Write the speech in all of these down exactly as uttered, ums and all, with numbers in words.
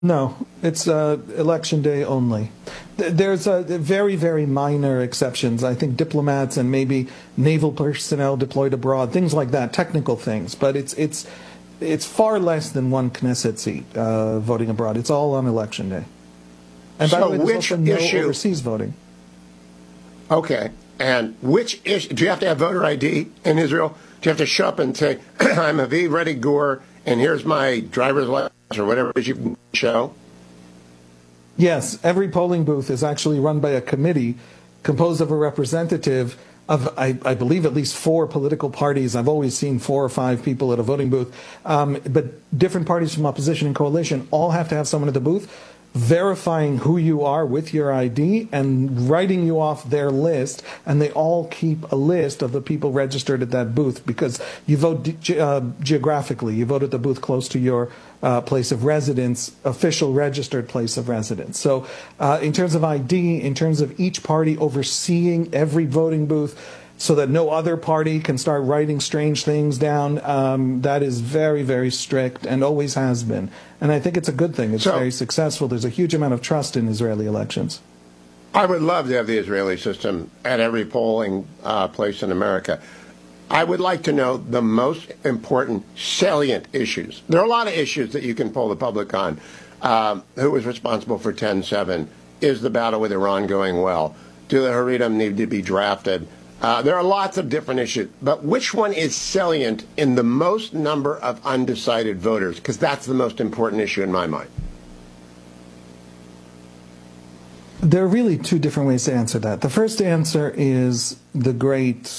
No, it's uh, election day only. There's a very, very minor exceptions. I think diplomats and maybe naval personnel deployed abroad, things like that, technical things. But it's it's it's far less than one Knesset seat uh, voting abroad. It's all on election day. And by so the way, there's which also no issue, overseas voting. Okay, and which issue? Do you have to have voter I D in Israel? Do you have to show up and say, "I'm Aviv Reddy Gur, and here's my driver's license," or whatever it is you can show? Yes, every polling booth is actually run by a committee composed of a representative of, I, I believe, at least four political parties. I've always seen four or five people at a voting booth. Um, but different parties from opposition and coalition all have to have someone at the booth verifying who you are with your I D and writing you off their list, and they all keep a list of the people registered at that booth because you vote ge uh, geographically. You vote at the booth close to your uh, place of residence, official registered place of residence. So uh, in terms of I D, in terms of each party overseeing every voting booth, so that no other party can start writing strange things down. Um, that is very, very strict and always has been. And I think it's a good thing. It's so, very successful. There's a huge amount of trust in Israeli elections. I would love to have the Israeli system at every polling uh, place in America. I would like to know the most important salient issues. There are a lot of issues that you can poll the public on. Um, who was responsible for ten seven? Is the battle with Iran going well? Do the Haredim need to be drafted? Uh, there are lots of different issues, but which one is salient in the most number of undecided voters? Because that's the most important issue in my mind. There are really two different ways to answer that. The first answer is the great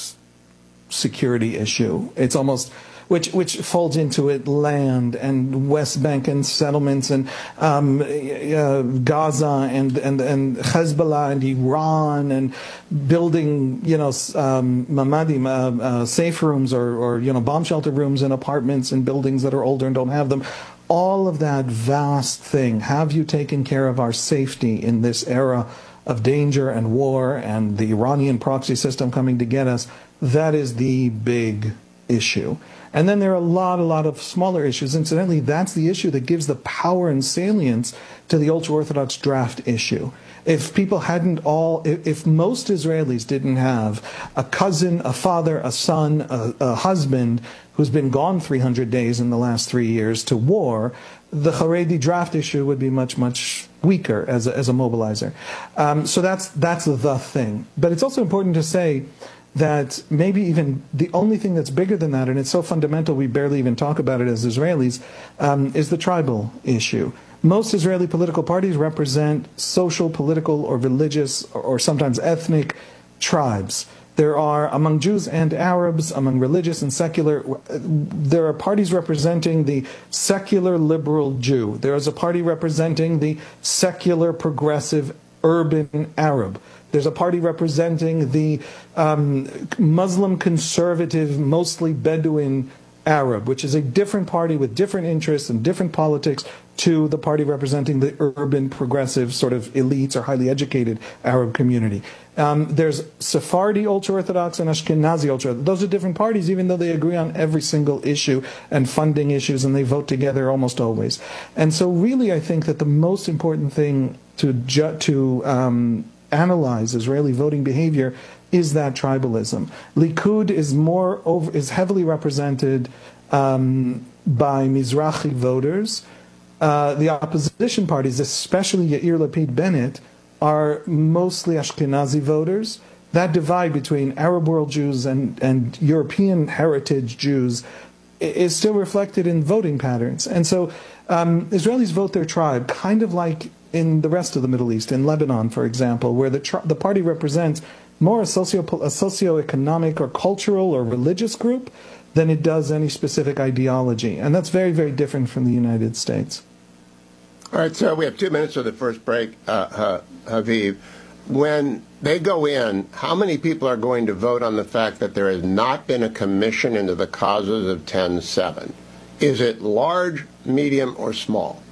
security issue. It's almost which which folds into it land and West Bank and settlements and um, uh, Gaza and, and and Hezbollah and Iran and building, you know, um, mamadim, uh, uh, safe rooms or, or, you know, bomb shelter rooms in apartments and buildings that are older and don't have them. All of that vast thing. Have you taken care of our safety in this era of danger and war and the Iranian proxy system coming to get us? That is the big issue. And then there are a lot, a lot of smaller issues. Incidentally, that's the issue that gives the power and salience to the ultra-Orthodox draft issue. If people hadn't all, if, if most Israelis didn't have a cousin, a father, a son, a, a husband who's been gone three hundred days in the last three years to war, the Haredi draft issue would be much, much weaker as a, as a mobilizer. Um, so that's, that's the thing. But it's also important to say that maybe even the only thing that's bigger than that, and it's so fundamental we barely even talk about it as Israelis, um, is the tribal issue. Most Israeli political parties represent social, political, or religious, or, or sometimes ethnic tribes. There are, among Jews and Arabs, among religious and secular, there are parties representing the secular liberal Jew. There is a party representing the secular progressive urban Arab. There's a party representing the um, Muslim conservative, mostly Bedouin Arab, which is a different party with different interests and different politics to the party representing the urban, progressive, sort of elites or highly educated Arab community. Um, there's Sephardi ultra-Orthodox and Ashkenazi ultra-Orthodox. Those are different parties, even though they agree on every single issue and funding issues, and they vote together almost always. And so really I think that the most important thing to, ju to um, analyze Israeli voting behavior is that tribalism. Likud is more over, is heavily represented um, by Mizrahi voters. Uh, the opposition parties, especially Yair Lapid Bennett, are mostly Ashkenazi voters. That divide between Arab world Jews and, and European heritage Jews is still reflected in voting patterns. And so um, Israelis vote their tribe, kind of like in the rest of the Middle East, in Lebanon, for example, where the, tri the party represents more a, socio a socioeconomic or cultural or religious group than it does any specific ideology. And that's very, very different from the United States. All right, so we have two minutes of the first break, uh, Haviv. When they go in, how many people are going to vote on the fact that there has not been a commission into the causes of ten seven? Is it large, medium, or small?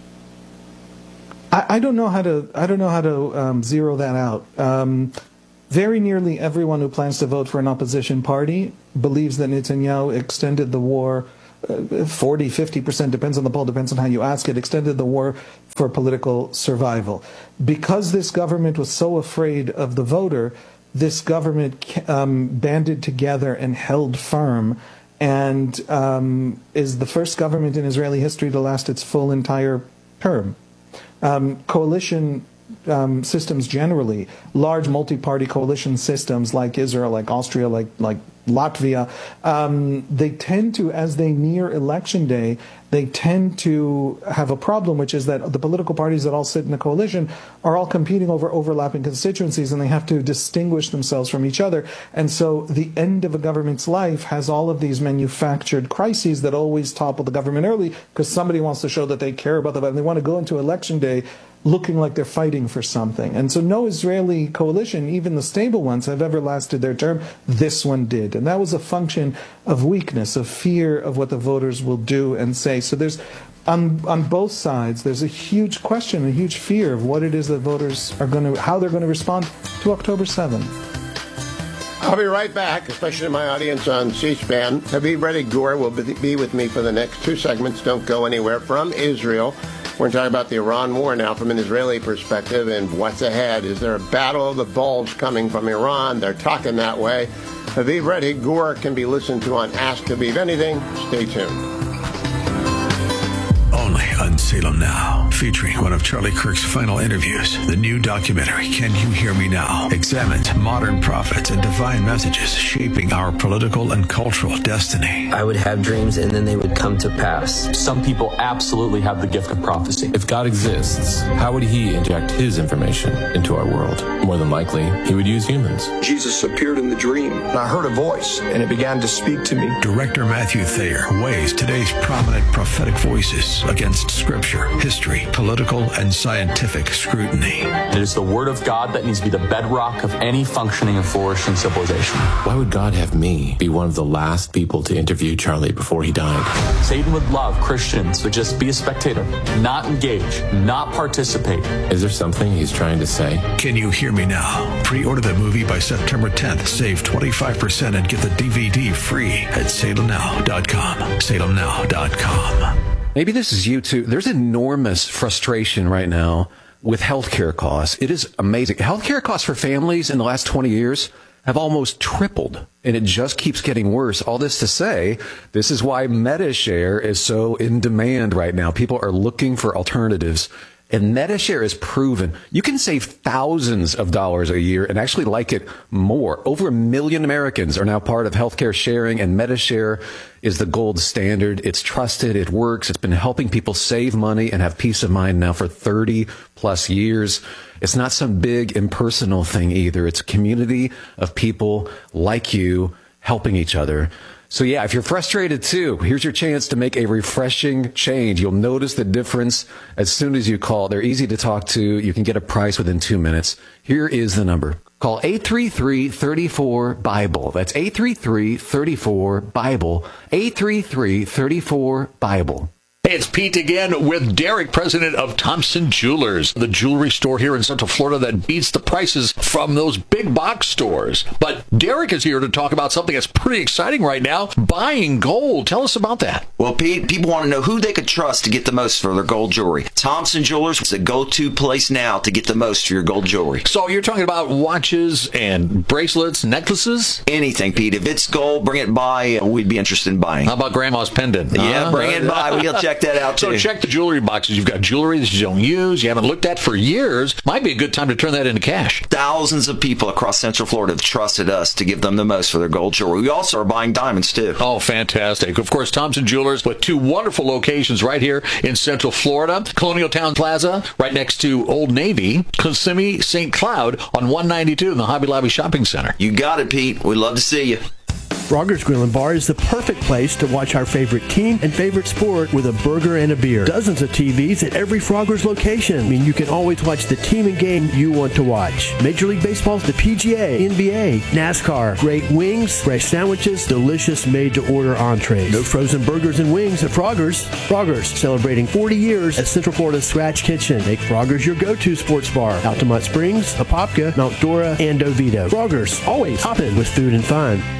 I, I don't know how to. I don't know how to um, zero that out. Um, very nearly everyone who plans to vote for an opposition party believes that Netanyahu extended the war. forty, fifty percent, depends on the poll, depends on how you ask it, extended the war for political survival. Because this government was so afraid of the voter, this government um, banded together and held firm, and um, is the first government in Israeli history to last its full entire term. Um, coalition um, systems generally, large multi-party coalition systems like Israel, like Austria, like like Latvia, um, they tend to, as they near election day, they tend to have a problem, which is that the political parties that all sit in a coalition are all competing over overlapping constituencies, and they have to distinguish themselves from each other. And so the end of a government's life has all of these manufactured crises that always topple the government early because somebody wants to show that they care about them, and they want to go into election day looking like they're fighting for something. And so no Israeli coalition, even the stable ones, have ever lasted their term. This one did. And that was a function of weakness, of fear of what the voters will do and say. So there's, on, on both sides, there's a huge question, a huge fear of what it is that voters are going to, how they're going to respond to October seventh. I'll be right back, especially my audience on C-SPAN. Haviv Rettig Gur will be with me for the next two segments. Don't go anywhere. From Israel, we're going to talk about the Iran war now from an Israeli perspective and what's ahead. Is there a battle of the bulge coming from Iran? They're talking that way. Haviv Rettig Gur can be listened to on Ask Haviv Anything. Stay tuned. Only on Salem Now, featuring one of Charlie Kirk's final interviews. The new documentary, Can You Hear Me Now?, examines modern prophets and divine messages shaping our political and cultural destiny. I would have dreams and then they would come to pass. Some people absolutely have the gift of prophecy. If God exists, how would he inject his information into our world? More than likely, he would use humans. Jesus appeared in the dream, and I heard a voice, and it began to speak to me. Director Matthew Thayer weighs today's prominent prophetic voices against scripture, history, political, and scientific scrutiny. It is the word of God that needs to be the bedrock of any functioning and flourishing civilization. Why would God have me be one of the last people to interview Charlie before he died? Satan would love Christians to just be a spectator, not engage, not participate. Is there something he's trying to say? Can You Hear Me Now? Pre-order the movie by September tenth. Save twenty-five percent and get the D V D free at salem now dot com. salem now dot com. Maybe this is you too. There's enormous frustration right now with healthcare costs. It is amazing. Healthcare costs for families in the last twenty years have almost tripled, and it just keeps getting worse. All this to say, this is why MediShare is so in demand right now. People are looking for alternatives. And MediShare is proven you can save thousands of dollars a year and actually like it more. Over a million Americans are now part of healthcare sharing, and MediShare is the gold standard. It's trusted. It works. It's been helping people save money and have peace of mind now for thirty plus years. It's not some big impersonal thing either. It's a community of people like you helping each other. So yeah, if you're frustrated too, here's your chance to make a refreshing change. You'll notice the difference as soon as you call. They're easy to talk to. You can get a price within two minutes. Here is the number. Call eight three three, three four, BIBLE. That's eight three three, three four, BIBLE. eight three three, three four, BIBLE. Hey, it's Pete again with Derek, president of Thompson Jewelers, the jewelry store here in Central Florida that beats the prices from those big box stores. But Derek is here to talk about something that's pretty exciting right now, buying gold. Tell us about that. Well, Pete, people want to know who they could trust to get the most for their gold jewelry. Thompson Jewelers is a go-to place now to get the most for your gold jewelry. So you're talking about watches and bracelets, necklaces? Anything, Pete. If it's gold, bring it by. We'd be interested in buying. How about Grandma's pendant? Yeah, uh, bring it by. We'll check that out too. So check the jewelry boxes. You've got jewelry that you don't use, you haven't looked at for years. Might be a good time to turn that into cash. Thousands of people across Central Florida have trusted us to give them the most for their gold jewelry. We also are buying diamonds too. Oh, fantastic. Of course, Thompson Jewelers with two wonderful locations right here in Central Florida. Colonial Town Plaza, right next to Old Navy. Kissimmee, Saint Cloud on one ninety-two in the Hobby Lobby Shopping Center. You got it, Pete. We'd love to see you. Frogger's Grill and Bar is the perfect place to watch our favorite team and favorite sport with a burger and a beer. Dozens of T Vs at every Frogger's location. I mean, you can always watch the team and game you want to watch. Major League Baseball, the P G A, N B A, NASCAR, great wings, fresh sandwiches, delicious made-to-order entrees. No frozen burgers and wings at Frogger's. Frogger's, celebrating forty years at Central Florida's Scratch Kitchen. Make Frogger's your go-to sports bar. Altamont Springs, Apopka, Mount Dora, and Oviedo. Frogger's, always hopping with food and fun.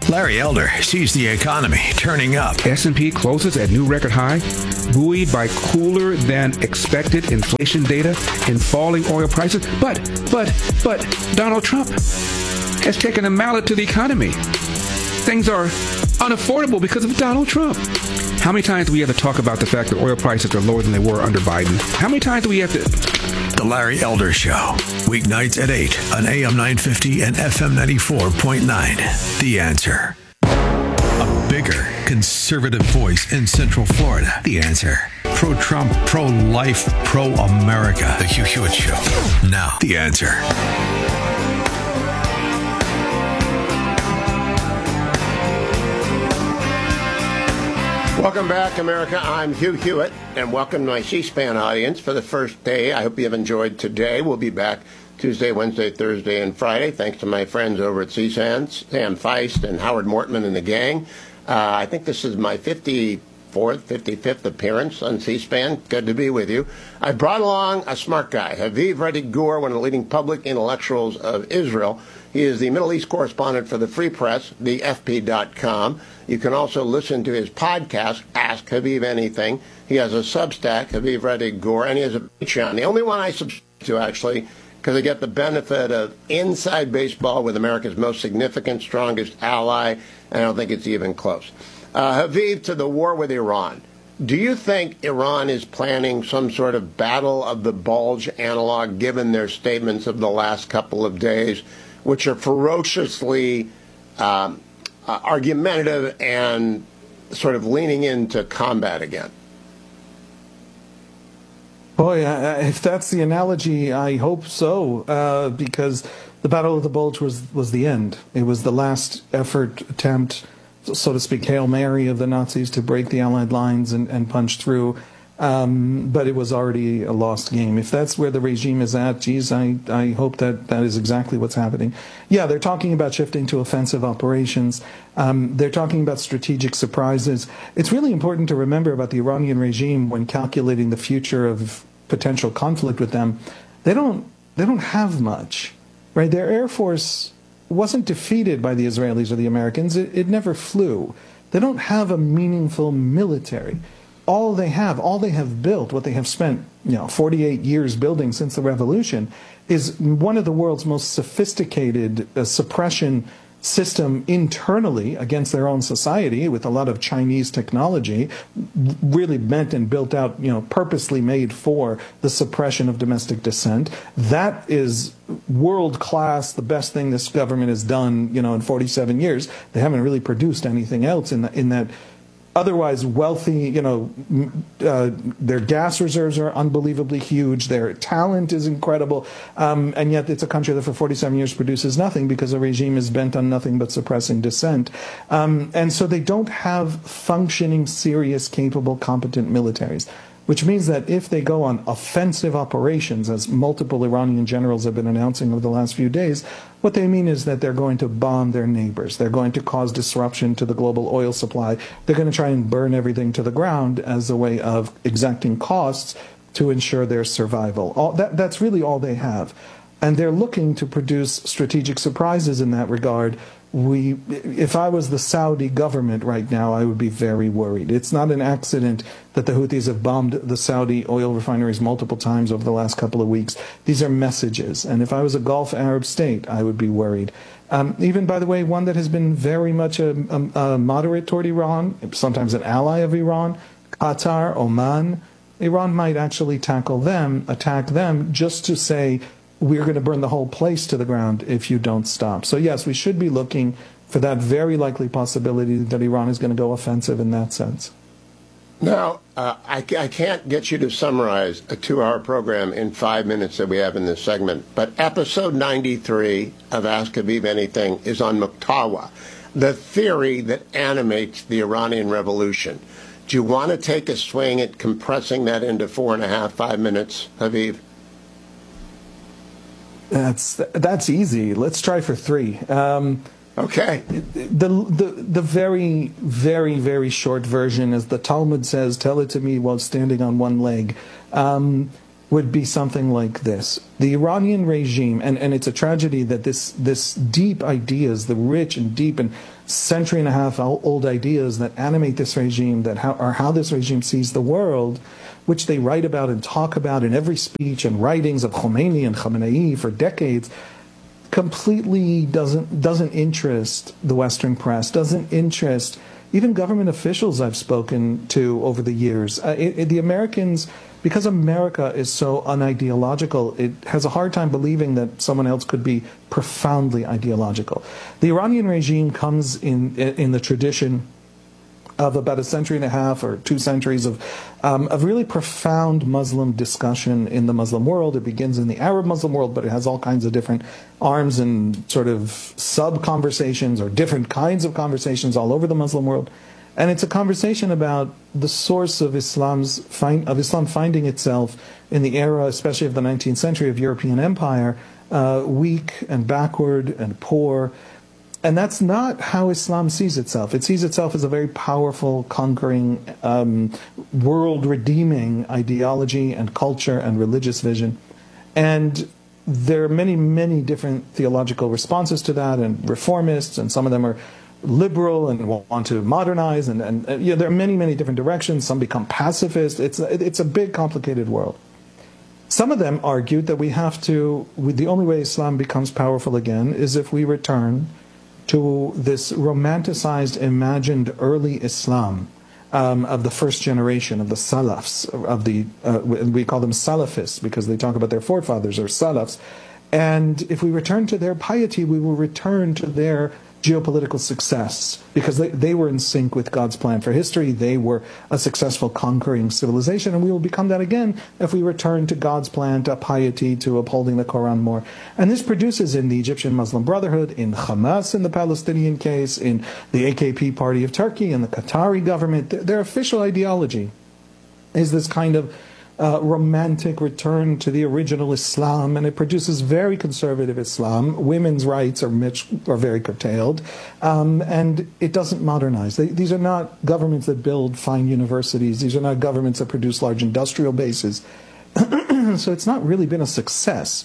Larry Elder sees the economy turning up. S and P closes at new record high, buoyed by cooler than expected inflation data and falling oil prices. But, but, but Donald Trump has taken a mallet to the economy. Things are unaffordable because of Donald Trump. How many times do we have to talk about the fact that oil prices are lower than they were under Biden? How many times do we have to... The Larry Elder Show, weeknights at eight on A M nine fifty and F M ninety-four point nine. The Answer. A bigger conservative voice in Central Florida. The Answer. Pro-Trump, pro-life, pro-America. The Hugh Hewitt Show. Now, The Answer. Welcome back, America. I'm Hugh Hewitt, and welcome to my C-SPAN audience for the first day. I hope you have enjoyed today. We'll be back Tuesday, Wednesday, Thursday, and Friday, thanks to my friends over at C-SPAN, Sam Feist and Howard Mortman and the gang. Uh, I think this is my fifty-fourth, fifty-fifth appearance on C-SPAN. Good to be with you. I brought along a smart guy, Haviv Rettig Gur, one of the leading public intellectuals of Israel. He is the Middle East correspondent for the Free Press, the F P dot com. You can also listen to his podcast, Ask Haviv Anything. He has a Substack, Haviv Rettig Gur, and he has a Patreon. The only one I subscribe to, actually, because I get the benefit of inside baseball with America's most significant, strongest ally, and I don't think it's even close. Uh, Haviv, to the war with Iran. Do you think Iran is planning some sort of battle of the bulge analog, given their statements of the last couple of days, which are ferociously um, uh, argumentative and sort of leaning into combat again? Boy, uh, if that's the analogy, I hope so, uh, because the Battle of the Bulge was, was the end. It was the last effort, attempt, so to speak, Hail Mary of the Nazis to break the Allied lines and, and punch through. Um, but it was already a lost game. If that's where the regime is at, geez, I, I hope that that is exactly what's happening. Yeah, they're talking about shifting to offensive operations. Um, they're talking about strategic surprises. It's really important to remember about the Iranian regime when calculating the future of potential conflict with them. They don't, they don't have much, right? Their Air Force wasn't defeated by the Israelis or the Americans. It, it never flew. They don't have a meaningful military. All they have, all they have built, what they have spent, you know, forty-eight years building since the revolution, is one of the world's most sophisticated uh, suppression system internally against their own society, with a lot of Chinese technology, really meant and built out, you know, purposely made for the suppression of domestic dissent. That is world class, the best thing this government has done, you know, in forty-seven years. They haven't really produced anything else in, the, in that. Otherwise wealthy, you know, uh, their gas reserves are unbelievably huge. Their talent is incredible. Um, and yet it's a country that for forty-seven years produces nothing because the regime is bent on nothing but suppressing dissent. Um, and so they don't have functioning, serious, capable, competent militaries, which means that if they go on offensive operations, as multiple Iranian generals have been announcing over the last few days, what they mean is that they're going to bomb their neighbors. They're going to cause disruption to the global oil supply. They're going to try and burn everything to the ground as a way of exacting costs to ensure their survival. All, that, that's really all they have. And they're looking to produce strategic surprises in that regard. We, if I was the Saudi government right now, I would be very worried. It's not an accident that the Houthis have bombed the Saudi oil refineries multiple times over the last couple of weeks. These are messages. And if I was a Gulf Arab state, I would be worried. Um, even, by the way, one that has been very much a, a, a moderate toward Iran, sometimes an ally of Iran, Qatar, Oman. Iran might actually tackle them, attack them, just to say, we're going to burn the whole place to the ground if you don't stop. So yes, we should be looking for that very likely possibility that Iran is going to go offensive in that sense. Now, uh, I, I can't get you to summarize a two-hour program in five minutes that we have in this segment, but episode ninety-three of Ask Haviv Anything is on Muqtawa, the theory that animates the Iranian Revolution. Do you want to take a swing at compressing that into four and a half, five minutes, Haviv? That's that's easy. Let's try for three. Um, okay. The, the the very very very short version, as the Talmud says, "Tell it to me while standing on one leg." Um, would be something like this. The Iranian regime, and, and it's a tragedy that this, this deep ideas, the rich and deep and century and a half old ideas that animate this regime, that how, are how this regime sees the world, which they write about and talk about in every speech and writings of Khomeini and Khamenei for decades, completely doesn't doesn't interest the Western press, doesn't interest even government officials I've spoken to over the years. Uh, it, it, the Americans, because America is so unideological, it has a hard time believing that someone else could be profoundly ideological. The Iranian regime comes in in the tradition of about a century and a half or two centuries of um, of really profound Muslim discussion in the Muslim world. It begins in the Arab Muslim world, but it has all kinds of different arms and sort of sub-conversations or different kinds of conversations all over the Muslim world. And it's a conversation about the source of Islam's find, of Islam finding itself in the era, especially of the nineteenth century, of European empire, uh, weak and backward and poor. And that's not how Islam sees itself. It sees itself as a very powerful, conquering, um, world-redeeming ideology and culture and religious vision. And there are many, many different theological responses to that, and reformists, and some of them are liberal and want to modernize, and, and, and you know, there are many, many different directions. Some become pacifist. It's, it's a big, complicated world. Some of them argued that we have to, the only way Islam becomes powerful again is if we return to this romanticized, imagined early Islam um, of the first generation, of the Salafs, of the, uh, we call them Salafists because they talk about their forefathers, or Salafs. And if we return to their piety, we will return to their geopolitical success, because they, they were in sync with God's plan for history. They were a successful conquering civilization, and we will become that again if we return to God's plan, to piety, to upholding the Quran more. And this produces in the Egyptian Muslim Brotherhood, in Hamas in the Palestinian case, in the A K P party of Turkey, and the Qatari government, their, their official ideology is this kind of Uh, romantic return to the original Islam, and it produces very conservative Islam. Women's rights are, much, are very curtailed, um, and it doesn't modernize. They, these are not governments that build fine universities. These are not governments that produce large industrial bases. So it's not really been a success.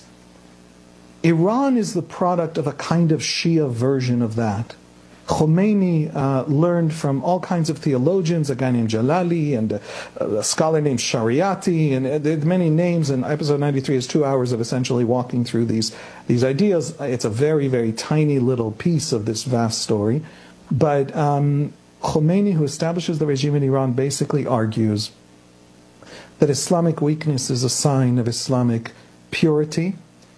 Iran is the product of a kind of Shia version of that. Khomeini uh, learned from all kinds of theologians, a guy named Jalali and a, a scholar named Shariati, and uh, there are many names, and episode ninety-three is two hours of essentially walking through these, these ideas. It's a very, very tiny little piece of this vast story. But um, Khomeini, who establishes the regime in Iran, basically argues that Islamic weakness is a sign of Islamic purity,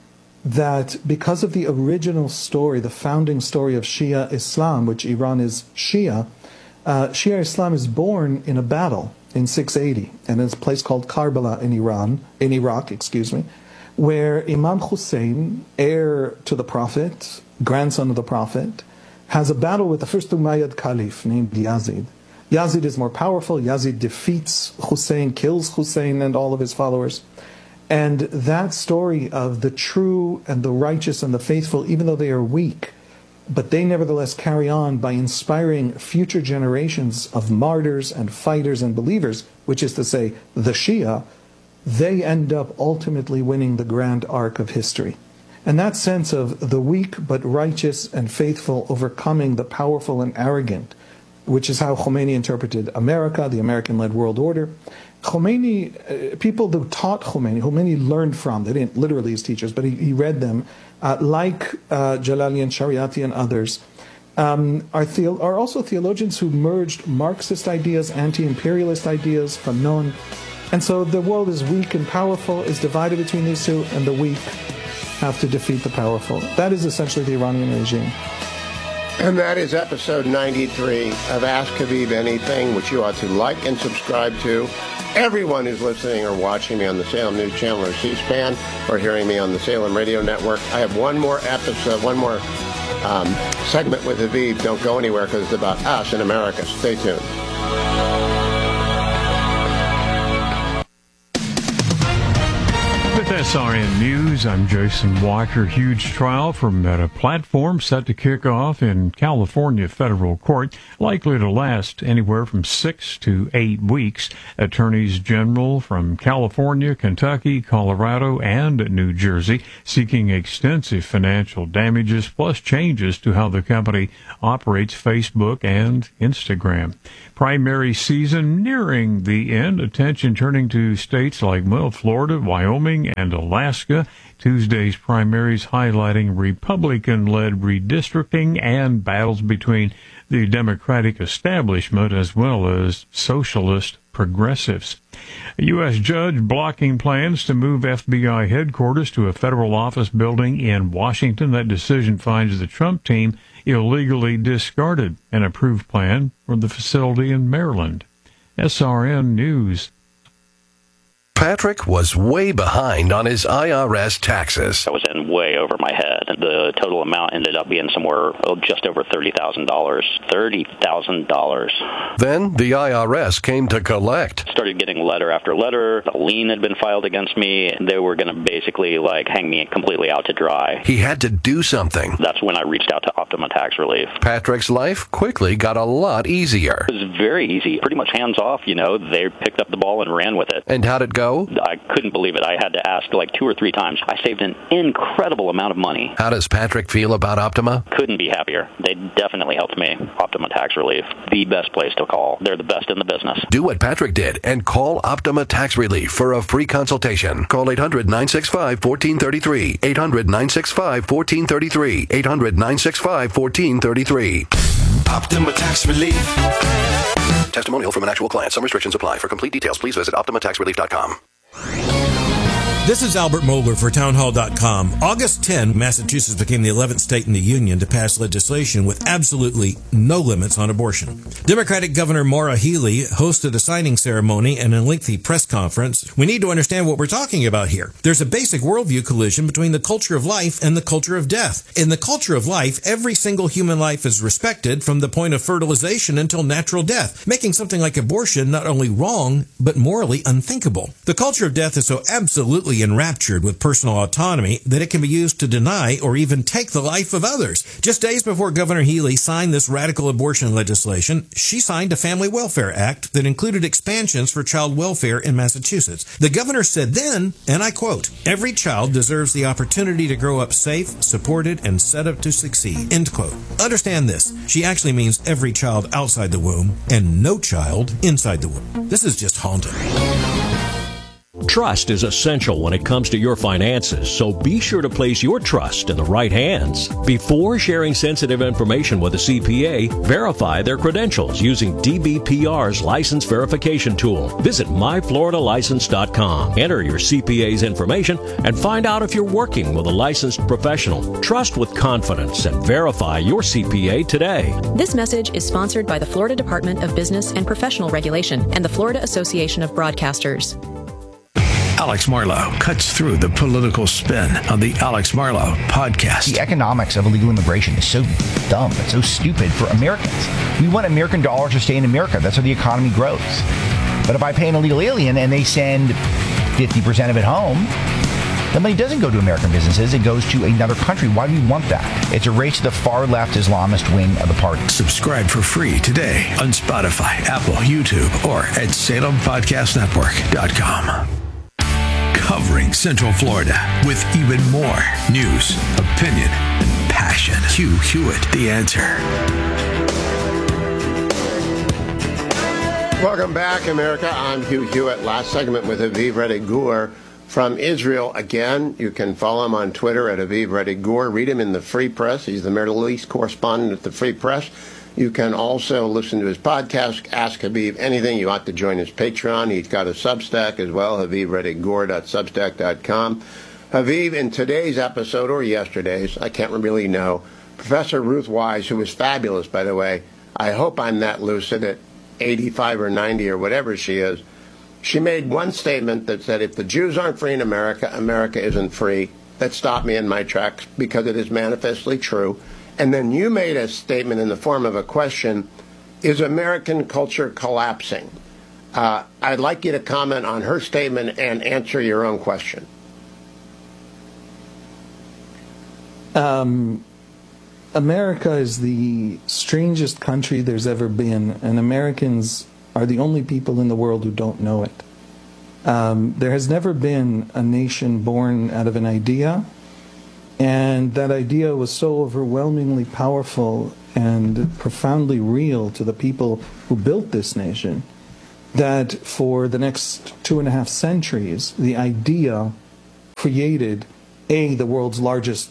that because of the original story, the founding story of Shia Islam, which Iran is Shia, uh, Shia Islam is born in a battle in six eighty, and in a place called Karbala in Iran, in Iraq, excuse me, where Imam Hussein, heir to the Prophet, grandson of the Prophet, has a battle with the first Umayyad Caliph named Yazid. Yazid is more powerful. Yazid defeats Hussein, kills Hussein and all of his followers. And that story of the true and the righteous and the faithful, even though they are weak, but they nevertheless carry on by inspiring future generations of martyrs and fighters and believers, which is to say, the Shia, they end up ultimately winning the grand arc of history. And that sense of the weak but righteous and faithful overcoming the powerful and arrogant, which is how Khomeini interpreted America, the American-led world order. Khomeini, uh, people who taught Khomeini, Khomeini learned from, they didn't literally his teachers, but he, he read them, uh, like uh, Jalali and Shariati and others, um, are, theo- are also theologians who merged Marxist ideas, anti-imperialist ideas, Fanon. And so the world is weak and powerful, is divided between these two, and the weak have to defeat the powerful. That is essentially the Iranian regime. And that is episode ninety-three of Ask Habib Anything, which you ought to like and subscribe to. Everyone who's listening or watching me on the Salem News Channel or C-SPAN, or hearing me on the Salem Radio Network, I have one more episode, one more um, segment with Habib. Don't go anywhere, because it's about us in America. Stay tuned. With S R N News, I'm Jason Walker. Huge trial for Meta Platforms set to kick off in California federal court, likely to last anywhere from six to eight weeks. Attorneys general from California, Kentucky, Colorado, and New Jersey seeking extensive financial damages plus changes to how the company operates Facebook and Instagram. Primary season nearing the end. Attention turning to states like well, Florida, Wyoming, and Alaska. Tuesday's primaries highlighting Republican-led redistricting and battles between the Democratic establishment as well as socialist progressives. A U S judge blocking plans to move F B I headquarters to a federal office building in Washington. That decision finds the Trump team illegally discarded an approved plan for the facility in Maryland. S R N News. Patrick was way behind on his I R S taxes. I was in way over my head. The total amount ended up being somewhere oh, just over thirty thousand dollars. thirty thousand dollars. Then the I R S came to collect. Started getting letter after letter. A lien had been filed against me. They were going to basically like hang me completely out to dry. He had to do something. That's when I reached out to Optima Tax Relief. Patrick's life quickly got a lot easier. It was very easy. Pretty much hands off, you know. They picked up the ball and ran with it. And how'd it go? I couldn't believe it. I had to ask like two or three times. I saved an incredible amount of money. How does Patrick feel about Optima? Couldn't be happier. They definitely helped me. Optima Tax Relief, the best place to call. They're the best in the business. Do what Patrick did and call Optima Tax Relief for a free consultation. Call eight hundred, nine six five, one four three three. eight hundred, nine six five, one four three three. eight hundred, nine six five, one four three three. Optima Tax Relief. Testimonial from an actual client. Some restrictions apply. For complete details, please visit optima tax relief dot com. This is Albert Mohler for townhall dot com. August tenth, Massachusetts became the eleventh state in the union to pass legislation with absolutely no limits on abortion. Democratic Governor Maura Healey hosted a signing ceremony and a lengthy press conference. We need to understand what we're talking about here. There's a basic worldview collision between the culture of life and the culture of death. In the culture of life, every single human life is respected from the point of fertilization until natural death, making something like abortion not only wrong, but morally unthinkable. The culture of death is so absolutely enraptured with personal autonomy that it can be used to deny or even take the life of others. Just days before Governor Healey signed this radical abortion legislation, she signed a Family Welfare Act that included expansions for child welfare in Massachusetts. The governor said then, and I quote, "Every child deserves the opportunity to grow up safe, supported, and set up to succeed." End quote. Understand this. She actually means every child outside the womb and no child inside the womb. This is just haunting. Trust is essential when it comes to your finances, so be sure to place your trust in the right hands. Before sharing sensitive information with a C P A, verify their credentials using D B P R's license verification tool. Visit my florida license dot com. Enter your C P A's information and find out if you're working with a licensed professional. Trust with confidence and verify your C P A today. This message is sponsored by the Florida Department of Business and Professional Regulation and the Florida Association of Broadcasters. Alex Marlow cuts through the political spin on the Alex Marlow podcast. The economics of illegal immigration is so dumb. It's so stupid for Americans. We want American dollars to stay in America. That's how the economy grows. But if I pay an illegal alien and they send fifty percent of it home, the money doesn't go to American businesses. It goes to another country. Why do we want that? It's a race to the far left Islamist wing of the party. Subscribe for free today on Spotify, Apple, YouTube, or at salem podcast network dot com. Covering Central Florida with even more news, opinion, and passion. Hugh Hewitt, The Answer. Welcome back, America. I'm Hugh Hewitt. Last segment with Aviv Reddy Gur from Israel. Again, you can follow him on Twitter at Aviv Reddy Gur. Read him in the Free Press. He's the Middle East correspondent at the Free Press. You can also listen to his podcast, Ask Aviv Anything. You ought to join his Patreon. He's got a Substack as well, aviv reddy gur dot substack dot com. Aviv, in today's episode, or yesterday's, I can't really know, Professor Ruth Wise, who was fabulous, by the way, I hope I'm that lucid at eighty-five or ninety or whatever she is, she made one statement that said, if the Jews aren't free in America, America isn't free. That stopped me in my tracks because it is manifestly true. And then you made a statement in the form of a question, is American culture collapsing? Uh, I'd like you to comment on her statement and answer your own question. Um, America is the strangest country there's ever been, and Americans are the only people in the world who don't know it. Um, there has never been a nation born out of an idea, and that idea was so overwhelmingly powerful and profoundly real to the people who built this nation that for the next two and a half centuries, the idea created, A, the world's largest,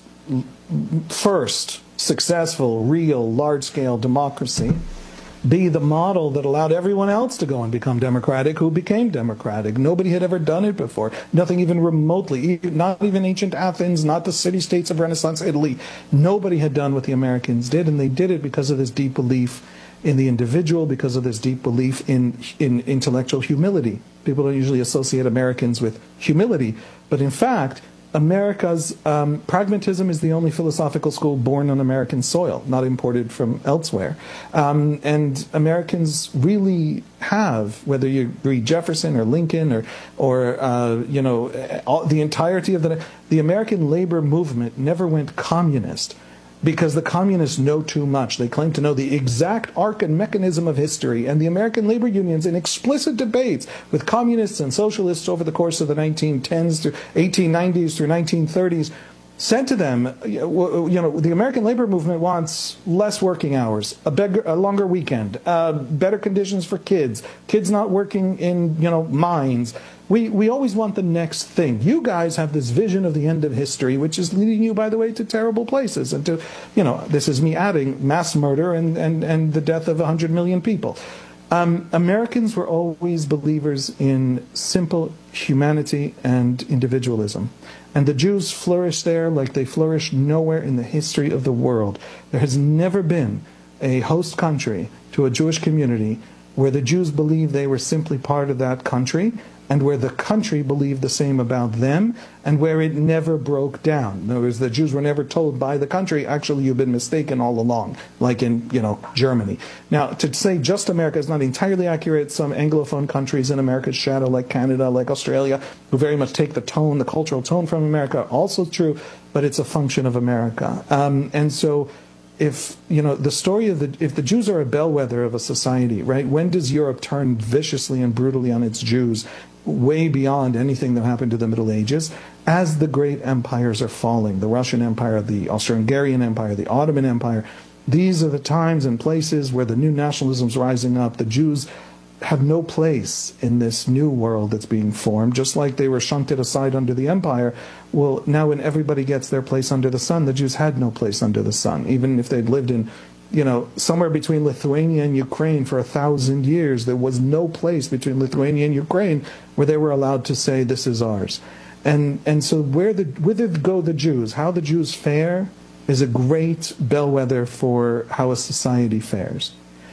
first successful, real, large-scale democracy, B, the model that allowed everyone else to go and become democratic who became democratic. Nobody had ever done it before. Nothing even remotely, not even ancient Athens, not the city-states of Renaissance Italy. Nobody had done what the Americans did, and they did it because of this deep belief in the individual, because of this deep belief in, in intellectual humility. People don't usually associate Americans with humility, but in fact, America's um, pragmatism is the only philosophical school born on American soil, not imported from elsewhere. Um, and Americans really have, whether you read Jefferson or Lincoln or, or uh, you know, all, the entirety of the the American labor movement never went communist, because the communists know too much. They claim to know the exact arc and mechanism of history, and the American labor unions, in explicit debates with communists and socialists over the course of the nineteen tens through eighteen nineties through nineteen thirties, said to them, you know, the American labor movement wants less working hours, a, bigger, a longer weekend, uh, better conditions for kids, kids not working in, you know, mines. We, we always want the next thing. You guys have this vision of the end of history, which is leading you, by the way, to terrible places. And to, you know, this is me adding mass murder and, and, and the death of one hundred million people. Um, Americans were always believers in simple humanity and individualism. And the Jews flourished there like they flourished nowhere in the history of the world. There has never been a host country to a Jewish community where the Jews believed they were simply part of that country, and where the country believed the same about them, and where it never broke down. In other words, the Jews were never told by the country, actually, you've been mistaken all along, like in, you know, Germany. Now, to say just America is not entirely accurate. Some Anglophone countries in America's shadow, like Canada, like Australia, who very much take the tone, the cultural tone from America, are also true, but it's a function of America. Um, and so, if, you know, the story of the, if the Jews are a bellwether of a society, right, when does Europe turn viciously and brutally on its Jews, way beyond anything that happened to the Middle Ages, as the great empires are falling, the Russian Empire, the Austro-Hungarian Empire, the Ottoman Empire? These are the times and places where the new nationalism's rising up. The Jews have no place in this new world that's being formed, just like they were shunted aside under the empire. Well, now when everybody gets their place under the sun, the Jews had no place under the sun. Even if they'd lived in, you know, somewhere between Lithuania and Ukraine for a thousand years, there was no place between Lithuania and Ukraine where they were allowed to say, this is ours. And and so where the whither go the Jews, how the Jews fare, is a great bellwether for how a society fares.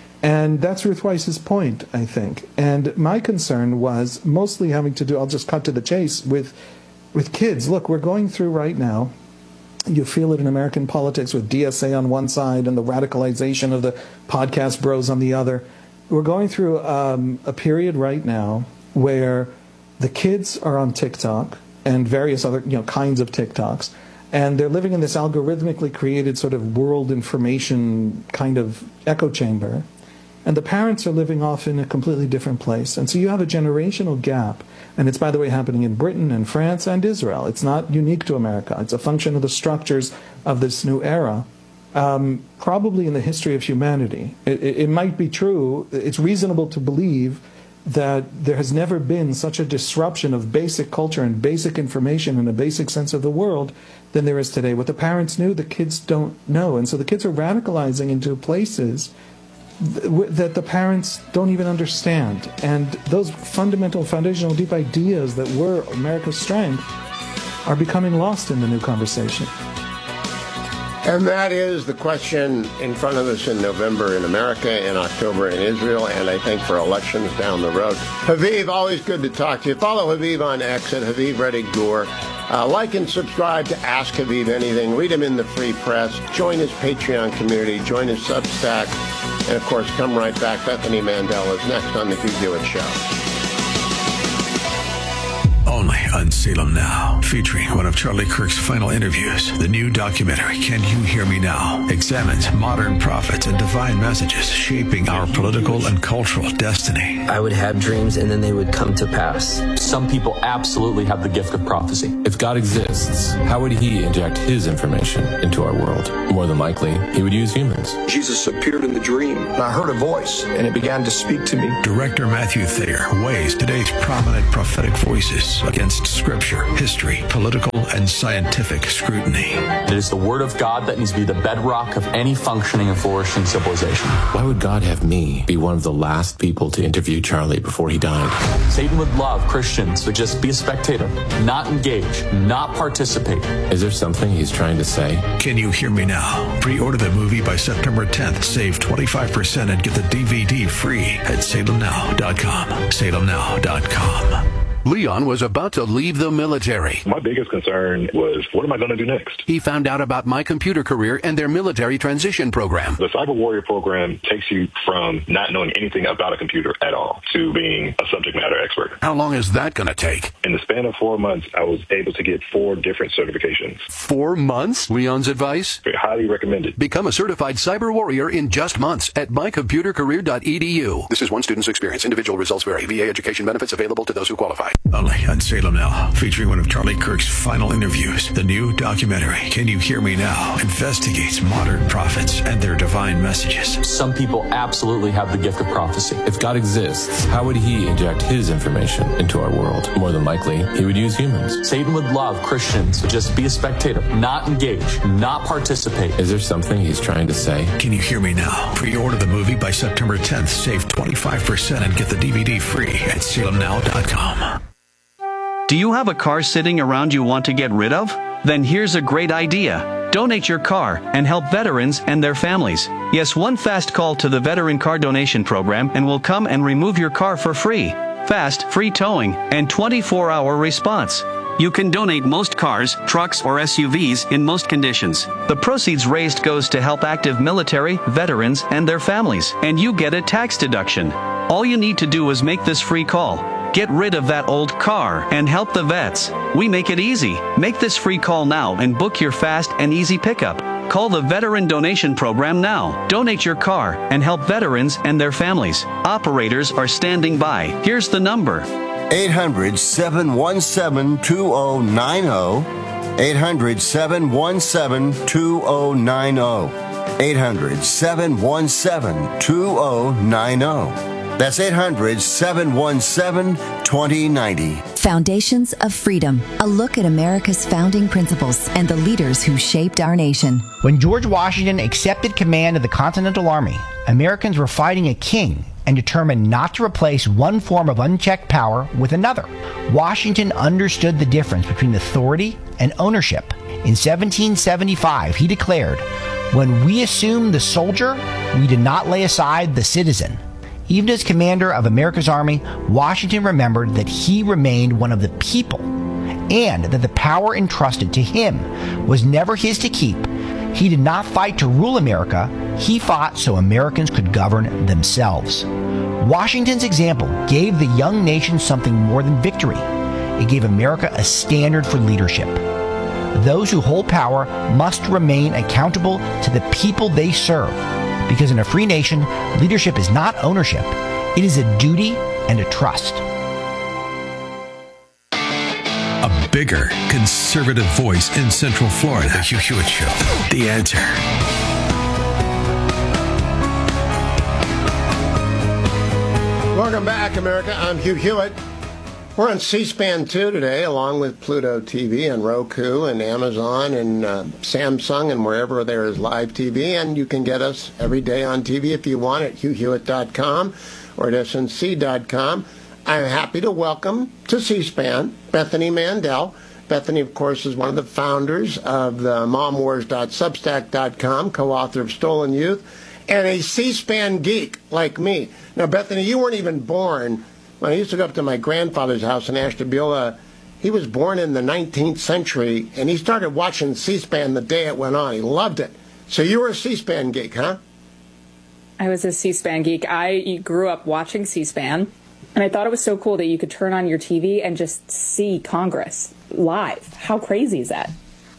And that's Ruth Weiss's point, I think. And my concern was mostly having to do, I'll just cut to the chase, with with kids. Look, we're going through right now, you feel it in American politics with D S A on one side and the radicalization of the podcast bros on the other. We're going through um, a period right now where the kids are on TikTok and various other, you know, kinds of TikToks, and they're living in this algorithmically created sort of world information kind of echo chamber. And the parents are living off in a completely different place. And so you have a generational gap. And it's, by the way, happening in Britain and France and Israel. It's not unique to America. It's a function of the structures of this new era, um, probably in the history of humanity. It, it, it might be true. It's reasonable to believe that there has never been such a disruption of basic culture and basic information and a basic sense of the world than there is today. What the parents knew, the kids don't know. And so the kids are radicalizing into places that the parents don't even understand. And those fundamental, foundational, deep ideas that were America's strength are becoming lost in the new conversation. And that is the question in front of us in November in America, in October in Israel, and I think for elections down the road. Haviv, always good to talk to you. Follow Haviv on X at Haviv Reddick Gur. Uh, like and subscribe to Ask Haviv Anything. Read him in the Free Press. Join his Patreon community. Join his Substack. And, of course, come right back. Bethany Mandel is next on The Hugh Hewitt Show. Only on Salem Now, featuring one of Charlie Kirk's final interviews. The new documentary, Can You Hear Me Now?, examines modern prophets and divine messages shaping our political and cultural destiny. I would have dreams and then they would come to pass. Some people absolutely have the gift of prophecy. If God exists, how would he inject his information into our world? More than likely, he would use humans. Jesus appeared in the dream, and I heard a voice, and it began to speak to me. Director Matthew Thayer weighs today's prominent prophetic voices against scripture, history, political, and scientific scrutiny. It is the Word of God that needs to be the bedrock of any functioning and flourishing civilization. Why would God have me be one of the last people to interview Charlie before he died? Satan would love Christians to just be a spectator, not engage, not participate. Is there something he's trying to say? Can You Hear Me Now? Pre-order the movie by September tenth. Save twenty-five percent and get the D V D free at salem now dot com. salem now dot com. Leon was about to leave the military. My biggest concern was, what am I going to do next? He found out about My Computer Career and their military transition program. The Cyber Warrior program takes you from not knowing anything about a computer at all to being a subject matter expert. How long is that going to take? In the span of four months, I was able to get four different certifications. Four months? Leon's advice? Highly recommended. Become a certified cyber warrior in just months at my computer career dot e d u. This is one student's experience. Individual results vary. V A education benefits available to those who qualify. Only on Salem Now, featuring one of Charlie Kirk's final interviews. The new documentary, Can You Hear Me Now?, investigates modern prophets and their divine messages. Some people absolutely have the gift of prophecy. If God exists, how would he inject his information into our world? More than likely, he would use humans. Satan would love Christians to just be a spectator, not engage, not participate. Is there something he's trying to say? Can You Hear Me Now? Pre-order the movie by September tenth. Save twenty-five percent and get the D V D free at salem now dot com. Do you have a car sitting around you want to get rid of? Then here's a great idea. Donate your car and help veterans and their families. Yes, one fast call to the Veteran Car Donation Program and we'll come and remove your car for free. Fast, free towing, and twenty-four hour response. You can donate most cars, trucks, or S U Vs in most conditions. The proceeds raised goes to help active military, veterans, and their families, and you get a tax deduction. All you need to do is make this free call. Get rid of that old car and help the vets. We make it easy. Make this free call now and book your fast and easy pickup. Call the Veteran Donation Program now. Donate your car and help veterans and their families. Operators are standing by. Here's the number. eight hundred, seven one seven, two zero nine zero. eight hundred, seven one seven, two zero nine zero. eight hundred, seven one seven, two zero nine zero. That's eight hundred, seven one seven, two zero nine zero. Foundations of Freedom, a look at America's founding principles and the leaders who shaped our nation. When George Washington accepted command of the Continental Army, Americans were fighting a king and determined not to replace one form of unchecked power with another. Washington understood the difference between authority and ownership. In seventeen seventy-five, he declared, "When we assumed the soldier, we did not lay aside the citizen." Even as commander of America's Army, Washington remembered that he remained one of the people and that the power entrusted to him was never his to keep. He did not fight to rule America. He fought so Americans could govern themselves. Washington's example gave the young nation something more than victory. It gave America a standard for leadership. Those who hold power must remain accountable to the people they serve. Because in a free nation, leadership is not ownership. It is a duty and a trust. A bigger conservative voice in Central Florida. The Hugh Hewitt Show. The Answer. Welcome back, America. I'm Hugh Hewitt. We're on C-SPAN two today, along with Pluto T V and Roku and Amazon and uh, Samsung and wherever there is live T V. And you can get us every day on T V if you want at hugh hewitt dot com or at s n c dot com. I'm happy to welcome to C-SPAN Bethany Mandel. Bethany, of course, is one of the founders of the mom wars dot substack dot com, co-author of Stolen Youth, and a C-SPAN geek like me. Now, Bethany, you weren't even born. When I used to go up to my grandfather's house in Ashtabula, he was born in the nineteenth century, and he started watching C-SPAN the day it went on. He loved it. So you were a C-SPAN geek, huh? I was a C-SPAN geek. I grew up watching C-SPAN. And I thought it was so cool that you could turn on your T V and just see Congress live. How crazy is that?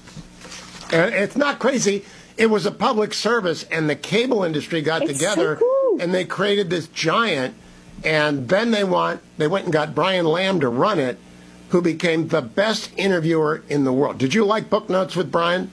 And it's not crazy. It was a public service, and the cable industry got It's together, so cool. and they created this giant. And then they want they went and got Brian Lamb to run it, who became the best interviewer in the world. Did you like Book Notes with Brian?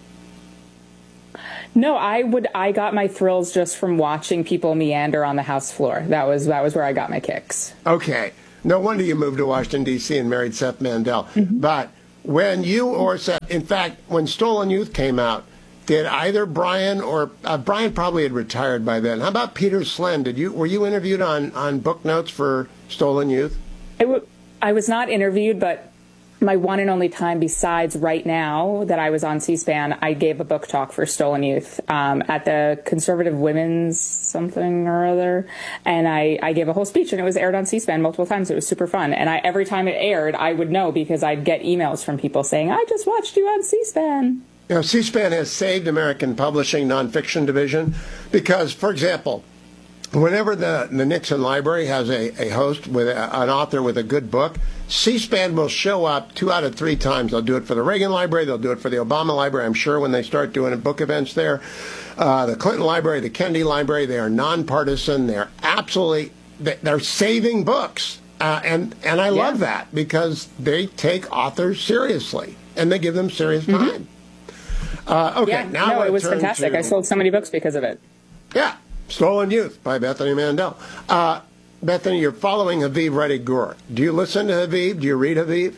No, I would. I got my thrills just from watching people meander on the House floor. That was that was where I got my kicks. Okay. No wonder you moved to Washington, D C and married Seth Mandel. Mm-hmm. But when you or Seth, in fact, when Stolen Youth came out, did either Brian or uh, Brian probably had retired by then? How about Peter Slen? Did you were you interviewed on, on Book Notes for Stolen Youth? I, w- I was not interviewed, but my one and only time besides right now that I was on C-SPAN, I gave a book talk for Stolen Youth um, at the Conservative Women's something or other. And I, I gave a whole speech, and it was aired on C-SPAN multiple times. It was super fun. And I, every time it aired, I would know because I'd get emails from people saying, I just watched you on C-SPAN. You know, C-SPAN has saved American publishing nonfiction division because, for example, whenever the, the Nixon Library has a, a host with a, an author with a good book, C-SPAN will show up two out of three times. They'll do it for the Reagan Library. They'll do it for the Obama Library, I'm sure, when they start doing book events there. Uh, the Clinton Library, the Kennedy Library, they are nonpartisan. They're absolutely, they're saving books. Uh, and, and I Yeah. love that because they take authors seriously and they give them serious time. Mm-hmm. Uh, okay, yeah, now no, I it was turn fantastic. to- I sold so many books because of it. Yeah, Stolen Youth by Bethany Mandel. Uh, Bethany, you're following Haviv Reddy Gur. Do you listen to Haviv? Do you read Haviv?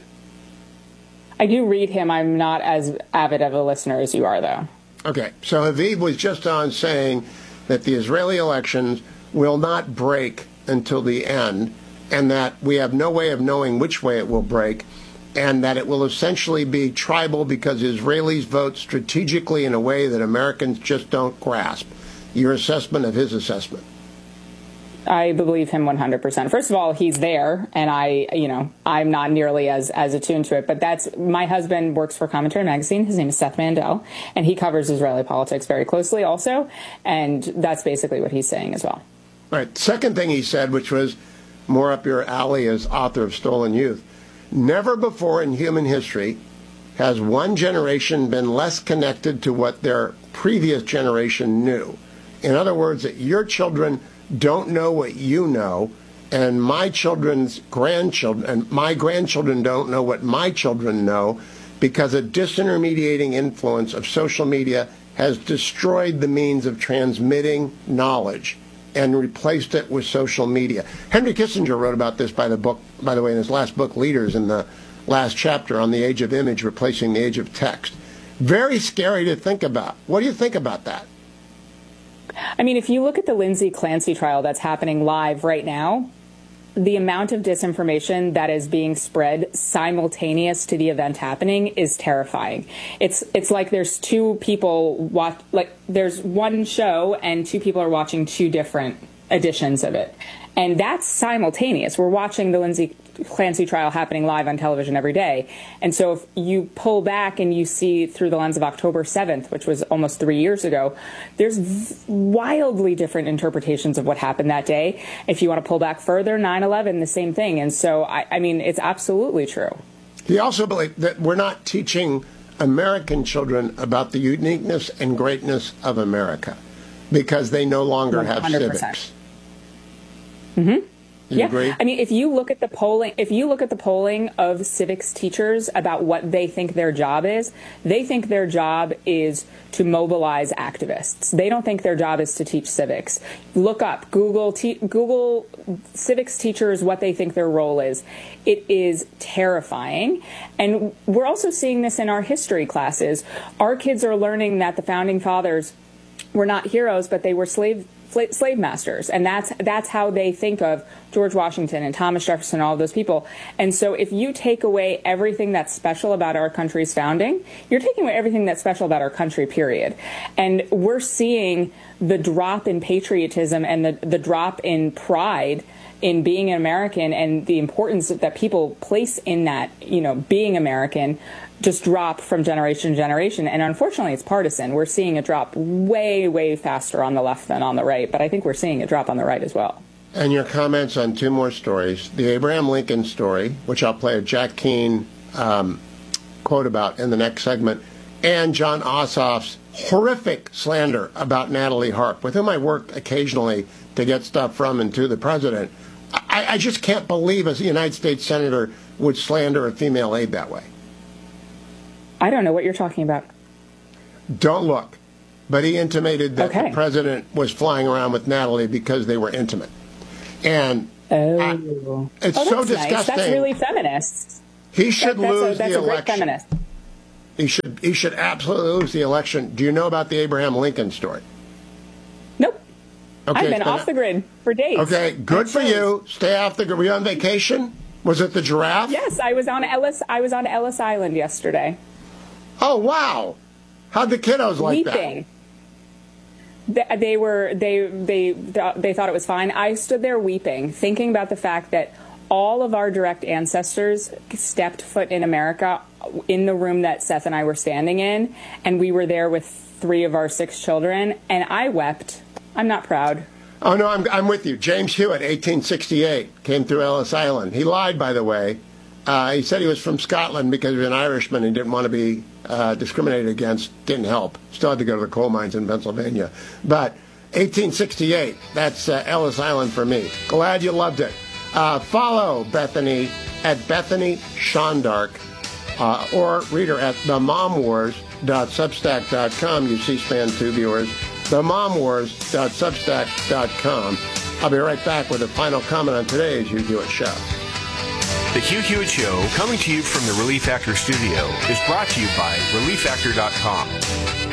I do read him. I'm not as avid of a listener as you are, though. Okay, so Haviv was just on saying that the Israeli elections will not break until the end, and that we have no way of knowing which way it will break, and that it will essentially be tribal because Israelis vote strategically in a way that Americans just don't grasp. Your assessment of his assessment? I believe him one hundred percent. First of all, he's there, and I, you know, I'm not nearly as, as attuned to it. But that's, my husband works for Commentary Magazine. His name is Seth Mandel, and he covers Israeli politics very closely also. And that's basically what he's saying as well. All right. Second thing he said, which was more up your alley as author of Stolen Youth. Never before in human history has one generation been less connected to what their previous generation knew. In other words, that your children don't know what you know, and my children's grandchildren, and my grandchildren don't know what my children know, because a disintermediating influence of social media has destroyed the means of transmitting knowledge and replaced it with social media. Henry Kissinger wrote about this by the book, by the way, in his last book, Leaders, in the last chapter on the age of image replacing the age of text. Very scary to think about. What do you think about that? I mean, if you look at the Lindsay Clancy trial that's happening live right now, the amount of disinformation that is being spread simultaneous to the event happening is terrifying. It's it's like there's two people watch, like there's one show and two people are watching two different editions of it. And that's simultaneous. We're watching the Lindsay Clancy trial happening live on television every day. And so if you pull back and you see through the lens of October seventh, which was almost three years ago, there's wildly different interpretations of what happened that day. If you want to pull back further, nine eleven, the same thing. And so, I, I mean, it's absolutely true. He also believed that we're not teaching American children about the uniqueness and greatness of America because they no longer have one hundred percent. civics. Mm-hmm. You yeah, agree? I mean, if you look at the polling, if you look at the polling of civics teachers about what they think their job is, they think their job is to mobilize activists. They don't think their job is to teach civics. Look up, Google, te- Google civics teachers, what they think their role is. It is terrifying. And we're also seeing this in our history classes. Our kids are learning that the founding fathers were not heroes, but they were slave slave masters. And that's that's how they think of George Washington and Thomas Jefferson, all of those people. And so if you take away everything that's special about our country's founding, you're taking away everything that's special about our country, period. And we're seeing the drop in patriotism and the, the drop in pride in being an American and the importance that people place in that, you know, being American just drop from generation to generation. And unfortunately, it's partisan. We're seeing it drop way, way faster on the left than on the right. But I think we're seeing it drop on the right as well. and your comments on two more stories. The Abraham Lincoln story, which I'll play a Jack Keane um, quote about in the next segment, and John Ossoff's horrific slander about Natalie Harp, with whom I work occasionally to get stuff from and to the president. I, I just can't believe a United States senator would slander a female aide that way. I don't know what you're talking about. Don't look. But he intimated that Okay. the president was flying around with Natalie because they were intimate. And oh. I, it's oh, so that's disgusting. Nice. That's really feminist. He should that, that's lose a, that's the a great election. feminist. He should he should absolutely lose the election. Do you know about the Abraham Lincoln story? Nope. Okay, I've been it's off the grid for days. Okay, good That's for nice. you. Stay off the grid. Were you on vacation? Was it the giraffe? Yes, I was on Ellis. I was on Ellis Island yesterday. Oh wow! How'd the kiddos like Weeping. They, they were they they they thought it was fine. I stood there weeping, thinking about the fact that all of our direct ancestors stepped foot in America in the room that Seth and I were standing in, and we were there with three of our six children, and I wept. I'm not proud. Oh no, I'm I'm with you. James Hewitt, eighteen sixty-eight, came through Ellis Island. He lied, by the way. Uh, he said he was from Scotland because he was an Irishman and didn't want to be uh, discriminated against. Didn't help. Still had to go to the coal mines in Pennsylvania. But eighteen sixty-eight, that's uh, Ellis Island for me. Glad you loved it. Uh, follow Bethany at Bethany Shondark uh, or read her at the mom wars dot substack dot com, you C-SPAN two viewers. the mom wars dot substack dot com. I'll be right back with a final comment on today's Hugh Hewitt Show. The Hugh Hewitt Show, coming to you from the Relief Factor studio, is brought to you by relief factor dot com.